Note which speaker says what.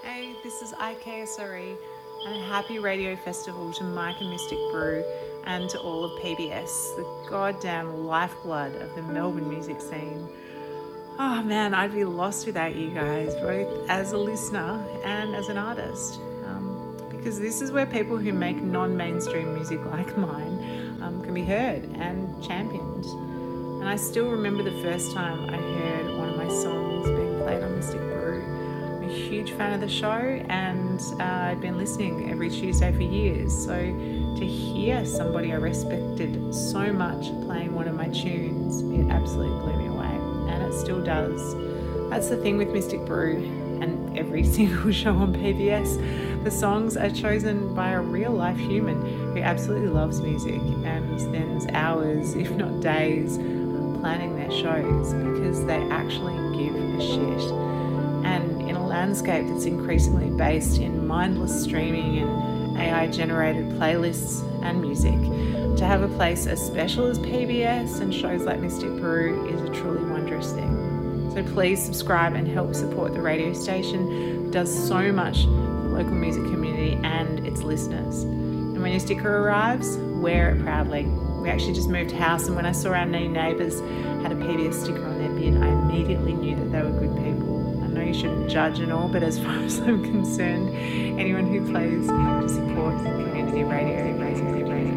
Speaker 1: Hey, this is IKSRE, and a happy radio festival to Mike and Mystic Brew and to all of PBS, the goddamn lifeblood of the Melbourne music scene. Oh man, I'd be lost without you guys, both as a listener and as an artist. Because this is where people who make non mainstream music like mine can be heard and championed. And I still remember the first time I heard one of my songs being played on Mystic Brew. I'm a huge fan of the show, and I'd been listening every Tuesday for years. So to hear somebody I respected so much playing one of my tunes, it absolutely blew me away, and it still does. That's the thing with Mystic Brew and every single show on PBS. The songs are chosen by a real life human who absolutely loves music and spends hours, if not days, planning their shows because they actually give a shit. And in a landscape that's increasingly based in mindless streaming and AI generated playlists and music, to have a place as special as PBS and shows like Mystic Brew is a truly wondrous thing. So please subscribe and help support the radio station. It does so much for the local music community and its listeners. And when your sticker arrives, wear it proudly. We actually just moved house, and when I saw our new neighbours had a PBS sticker on their bin, I immediately knew that they were good people. I know you shouldn't judge and all, but as far as I'm concerned, anyone who plays to support community radio